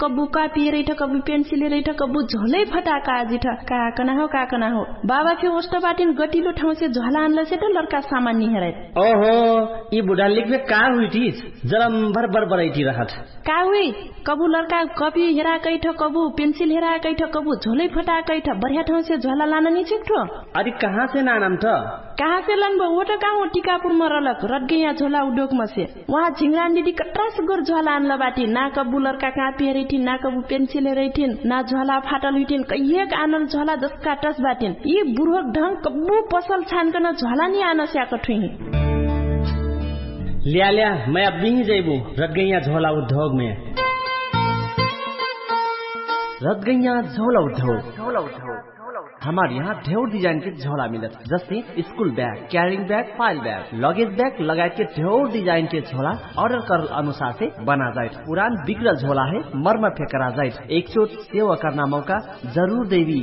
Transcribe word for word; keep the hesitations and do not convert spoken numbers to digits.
कबू कापी रही था कबू पेंसिल रही था कबू झोलै फटाका आजी था का कना हो का कना हो बाबा के ओस्ट बाटिन गटिलो ठाउँ से झोला आनला से त लड़का सामान नि हेरै ओहो ई बुढा लिख में का हुई थी जलम भर भर बरैती रहत का हुई कबू लड़का कॉपी हेरा कै ठ कबू पेंसिल हेरा कै ठ कबू झोलै फटा कै ठ बढ़िया ठाउँ से झोला लान नि छिक्ठो अरे कहाँ से नाम त कहाँ से लन वो त कहाँ टीकापुर में रलक रटगैया झोला उद्योग में से वहाँ झिंगरान दीदी कट्रास गोर झोला आनला बाटी ना कबू लड़का कापी हेरैथिन ना कबू पेंसिल हेरैथिन ना झोला फाटल हुइथिन कहिएक आनल झोला जसका टस बाटिन यी बुढ़क ढंग कबू पसल छानकन झोला नि आन स्याक ठुही लिया लिया मैं अब भी जैबू रटगैया झोला उद्योग में रटगैया झोला उद्योग हमारे यहाँ ढेर डिजाइन के झोला मिलत जैसे school bag carrying bag file bag luggage bag लगायत के ढेर डिजाइन के झोला ऑर्डर कर अनुसार से बना जाए पुरान बिगड़ल झोला है मर्म फेंकरा जाए एक चोट सेवा करना मौका जरूर देवी।